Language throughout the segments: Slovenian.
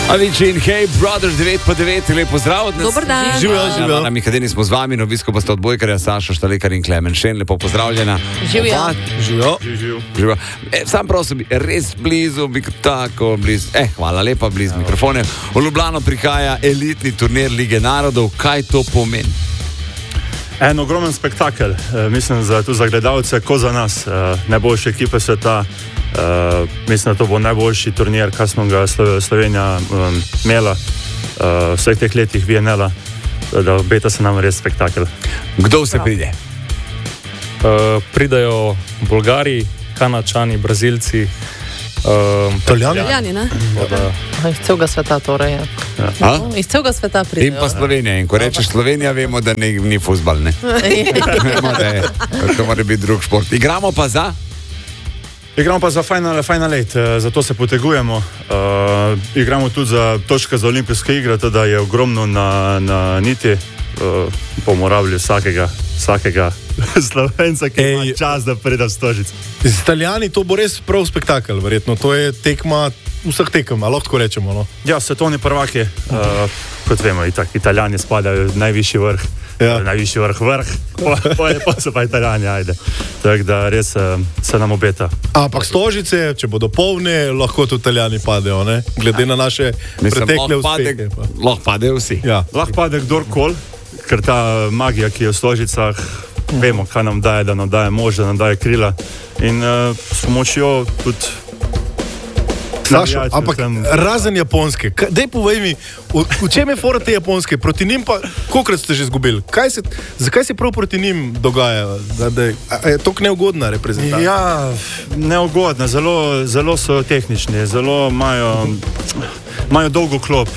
Avicii in Hey Brother 9:09, lepo zdrav. Dober dan. Živijo. Na Mihadeni smo z vami, na obisku pa sta odbojkarja Saša Štalekar in Klemen Šen. Lepo pozdravljena. Živijo. Sam prosim, res blizu, bi tako blizu. Hvala lepa, blizu mikrofone. V Ljubljano prihaja elitni turnir Lige narodov. Kaj to pomeni? En ogromen spektakel, mislim, za gledalce, ko za nas, najboljše ekipe sveta. Mislim, da to bo najboljši turnir, kar smo ga Slovenija imela v vseh teh letih VNL-a, da obeta se nam res spektakel. Kdo vse pride? Pridajo Bolgari, Kanačani, Brazilci, Italijani, ne? Iz celega sveta torej. Iz celega sveta pridejo. In pa Slovenija. In ko rečeš Slovenija, vemo, da ni fuzbal, ne? Vemo, da je, to mora biti drug šport. Igramo pa za? Igramo pa za Final Eight, zato se potegujemo. Igramo tudi za točke za olimpijske igre, da je ogromno na niti. Bomo rabili vsakega Slovenca, ki ima čas, da pride v Stožice. Z Italijani to bo res prav spektakel, verjetno. To je tekma vseh tekem, ali lahko rečemo. No? Ja, svetovni prvaki, kot vemo, Italijani spadajo v najvišji vrh. Ja. Najvišji vrh, pa so pa Italijani, ajde. Tako da res se nam obeta. Ampak Stožice, če bodo polne, lahko tudi Italijani padejo, ne? Glede na naše pretekle uspehe. Lahko padejo vsi. Ja. Lahko pade kdorkoli, ker ta magija, ki je v Stožicah, vemo, kaj nam daje, da nam daje mož, da nam daje krila. In s pomočjo tudi... Sašo, ampak razen Japonske, daj povej mi, v čem je fora te Japonske? Proti njim pa, kolikrat ste že izgubili? Zakaj se prav proti njim dogaja? Je to neugodna reprezentacija? Ja, neugodna, zelo so tehnični, zelo imajo dolgo klop.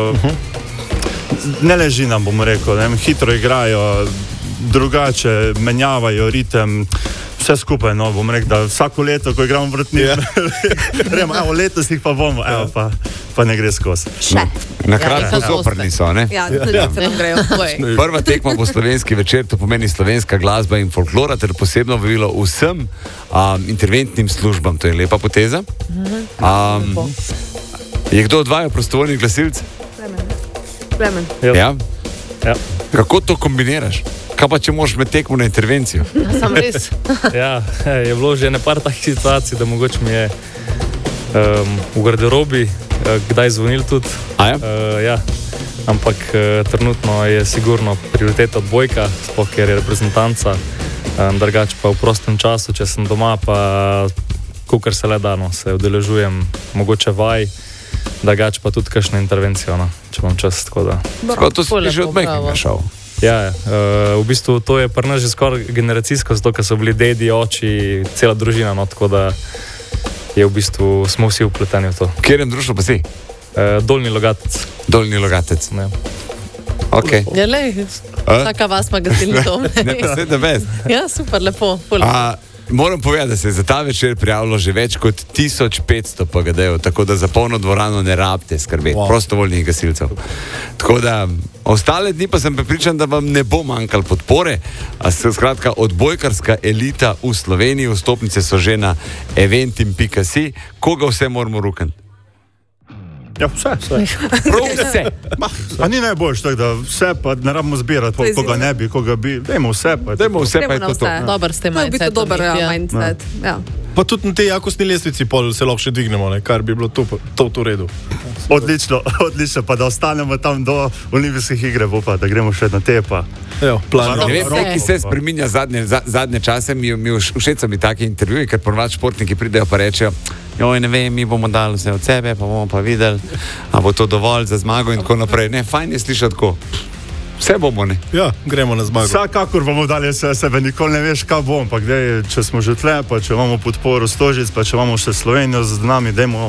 Ne leži nam, bomo rekel, hitro igrajo, drugače menjavajo ritem. Vse skupaj, no, bom rekel, da vsako leto, ko igramo proti njim, evo, letos jih pa bomo, evo, pa ne gre skozi. Še. Na kratko zoprni so, ne? Ja, se nam grejo. Prva tekma bo slovenski večer, to pomeni slovenska glasba in folklora, ter posebno vabilo vsem interventnim službam. To je lepa poteza. Je kdo od vaju prostovoljnih glasilc? Klemen. Ja? Ja. Kako to kombiniraš? Kaj pa, če moraš med tekmo na intervencijo? Sam res. Ja, je bilo že nepar takih situacij, da mogoče mi je v garderobi kdaj zvonil tudi. Ja. Ampak trenutno je sigurno prioriteta odbojka, sploh ker je reprezentanca, drugače pa v prostem času, če sem doma, pa kakor se le dano, se udeležujem mogoče vaj, drugače pa tudi kakšno intervencijo, no, če imam čas, tako da. To si že od mehkega šel. Ja, v bistvu to je pri nas že skoraj generacijsko, zato ker so bili dedi, oči, cela družina, no, tako da je v bistvu, smo vsi vpleteni v to. Kjerem društvo pa si? Dolnji Logatec. Dolnji Logatec. Ne. Ok. Ja, lej, taka vas pa gasilnikov. Ne, pa sve da bez. Ja, super, lepo. Moram povedati, da se je za ta večer prijavilo že več kot 1500 PGD-jev, tako da za polno dvorano ne rabite skrbeti, prostovoljnih gasilcev. Tako da, ostale dni pa sem prepričan, da vam ne bo manjkalo podpore. Skratka, odbojkarska elita v Sloveniji, vstopnice so že na eventim.si. Koga vse moramo rukati? Ja, vse. Prav vse. A ni najboljš, tako da vse pa ne rabimo zbirati, koga ne bi, koga bi. Dajmo vse pa je to to. Dobar ste To je v bistvu mindset. dober mindset. Ja. Pa tudi na tej jakostni lestvici pol se lahko še dvignemo, ne? Kar bi bilo to v redu. Odlično, pa da ostanemo tam do olimpijskih igre, bo pa, da gremo še na te pa. Evo, plan. Ne vem, neki se spreminja zadnje čase, všeč so mi taki intervjuji, ker ponovadi športniki pridejo pa rečejo, joj, ne vem, mi bomo dali vse od sebe, pa bomo pa videli, a bo to dovolj za zmago in tako naprej. Ne, fajn je slišati tako. Vse bomo, ne? Ja, gremo na zmago. Vsakakor bomo dali sebe, nikoli ne veš, kaj bom, pa gdje, če smo že tle, pa če imamo podporo Stožic, pa če imamo še Slovenijo z nami, dajmo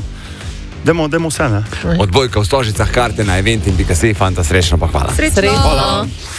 vse, ne? Odbojka v Stožicah, karte na eventim.si, fanta, srečno pa hvala. Srečno. Hvala.